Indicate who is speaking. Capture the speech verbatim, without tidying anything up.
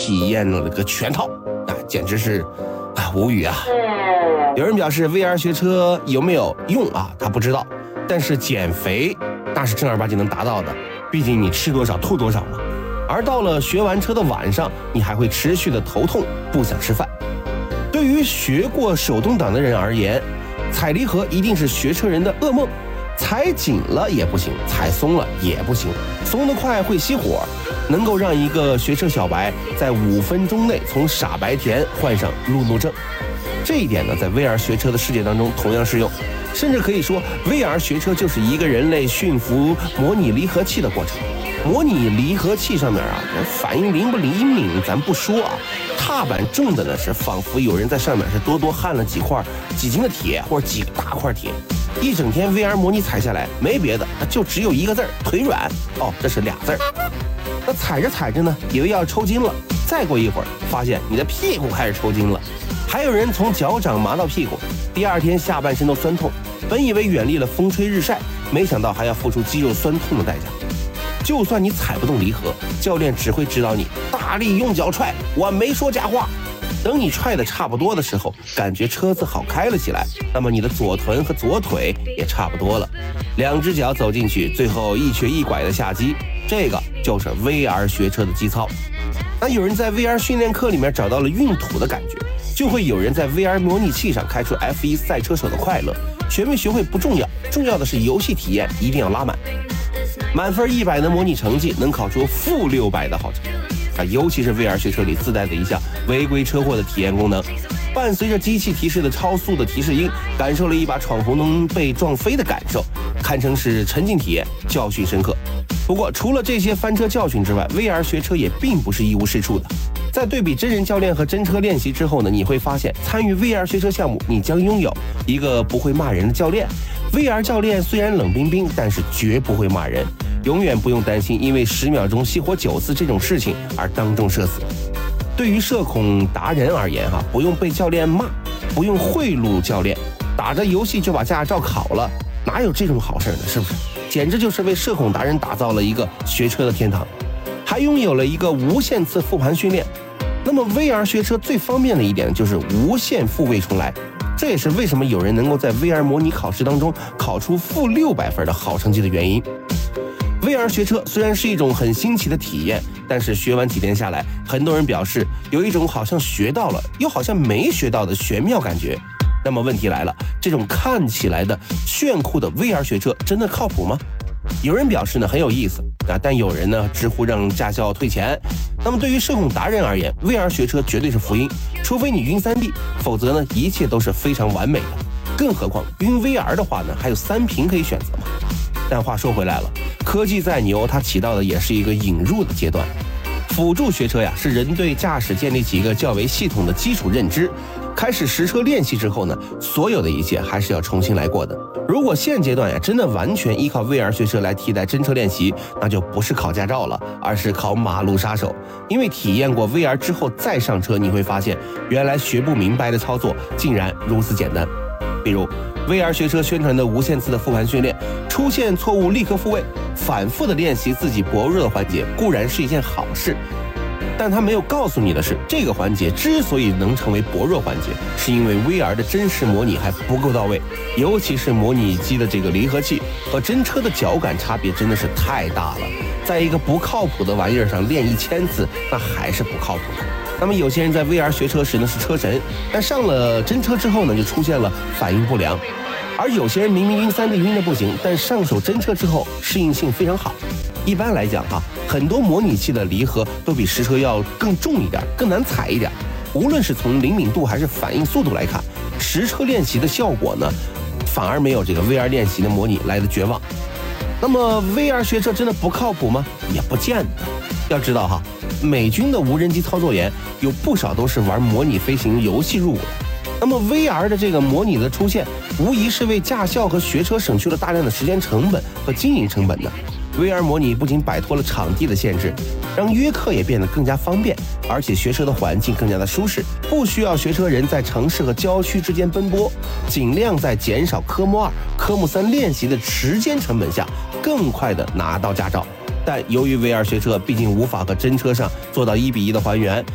Speaker 1: 体验了个全套啊，简直是啊无语啊！有人表示 V R 学车有没有用啊？他不知道，但是减肥那是正儿八经能达到的，毕竟你吃多少吐多少嘛。而到了学完车的晚上，你还会持续的头痛，不想吃饭。对于学过手动挡的人而言，踩离合一定是学车人的噩梦。踩紧了也不行，踩松了也不行，松得快会熄火，能够让一个学车小白在五分钟内从傻白甜换上路怒症。这一点呢，在 V R 学车的世界当中同样适用，甚至可以说 V R 学车就是一个人类驯服模拟离合器的过程。模拟离合器上面啊，反应灵不灵敏咱不说啊，踏板重的呢是仿佛有人在上面是多多焊了几块几斤的铁或者几个大块铁。一整天 V R 模拟踩下来，没别的，就只有一个字儿，腿软。哦，这是俩字儿。那踩着踩着呢，以为要抽筋了，再过一会儿，发现你的屁股开始抽筋了。还有人从脚掌麻到屁股，第二天下半身都酸痛。本以为远离了风吹日晒，没想到还要付出肌肉酸痛的代价。就算你踩不动离合，教练只会指导你大力用脚踹，我没说假话。等你踹的差不多的时候，感觉车子好开了起来，那么你的左臀和左腿也差不多了，两只脚走进去，最后一瘸一拐的下机，这个就是 V R 学车的基操。那有人在 V R 训练课里面找到了熨土的感觉，就会有人在 V R 模拟器上开出 F 一 赛车手的快乐。学没学会不重要，重要的是游戏体验一定要拉满。满分一百的模拟成绩能考出负六百的好成绩啊！尤其是 V R 学车里自带的一项违规车祸的体验功能，伴随着机器提示的超速的提示音，感受了一把闯红灯被撞飞的感受，堪称是沉浸体验，教训深刻。不过除了这些翻车教训之外， V R 学车也并不是一无是处的。在对比真人教练和真车练习之后呢，你会发现参与 V R 学车项目，你将拥有一个不会骂人的教练。V R 教练虽然冷冰冰，但是绝不会骂人，永远不用担心因为十秒钟熄火九次这种事情而当众社死。对于社恐达人而言哈，不用被教练骂，不用贿赂教练，打着游戏就把驾照考了，哪有这种好事呢？是不是？简直就是为社恐达人打造了一个学车的天堂，还拥有了一个无限次复盘训练。那么 V R 学车最方便的一点就是无限复位重来，这也是为什么有人能够在 V R 模拟考试当中考出负六百分的好成绩的原因。V R 学车虽然是一种很新奇的体验，但是学完几天下来，很多人表示有一种好像学到了又好像没学到的玄妙感觉。那么问题来了，这种看起来的炫酷的 V R 学车真的靠谱吗？有人表示呢很有意思啊，但有人呢直呼让驾校退钱。那么对于社恐达人而言， V R 学车绝对是福音，除非你晕 三 D， 否则呢一切都是非常完美的。更何况晕 V R 的话呢，还有三屏可以选择嘛。但话说回来了，科技再牛，它起到的也是一个引入的阶段。辅助学车呀，是人对驾驶建立起一个较为系统的基础认知。开始实车练习之后呢，所有的一切还是要重新来过的。如果现阶段呀真的完全依靠 V R 学车来替代真车练习，那就不是考驾照了，而是考马路杀手。因为体验过 V R 之后再上车，你会发现原来学不明白的操作竟然如此简单。比如 V R 学车宣传的无限次的复盘训练，出现错误立刻复位，反复的练习自己薄弱的环节固然是一件好事，但他没有告诉你的是，这个环节之所以能成为薄弱环节，是因为 V R 的真实模拟还不够到位，尤其是模拟机的这个离合器和真车的脚感差别真的是太大了，在一个不靠谱的玩意儿上练一千次，那还是不靠谱的。那么有些人在 V R 学车时呢是车神，但上了真车之后呢就出现了反应不良，而有些人明明晕 三 D 晕的不行，但上手真车之后适应性非常好。一般来讲哈，很多模拟器的离合都比实车要更重一点，更难踩一点。无论是从灵敏度还是反应速度来看，实车练习的效果呢，反而没有这个 V R 练习的模拟来的绝望。那么 V R 学车真的不靠谱吗？也不见得。要知道哈，美军的无人机操作员有不少都是玩模拟飞行游戏入伍的。那么 V R 的这个模拟的出现，无疑是为驾校和学车省去了大量的时间成本和经营成本的。V R 模拟不仅摆脱了场地的限制，让约课也变得更加方便，而且学车的环境更加的舒适，不需要学车人在城市和郊区之间奔波，尽量在减少科目二、科目三练习的时间成本下，更快的拿到驾照。但由于 V R 学车毕竟无法和真车上做到一比一的还原，